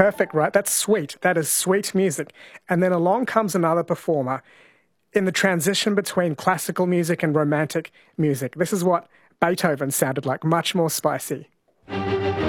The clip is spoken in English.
perfect, right? That's sweet. That is sweet music. And then along comes another performer in the transition between classical music and romantic music. This is what Beethoven sounded like, much more spicy.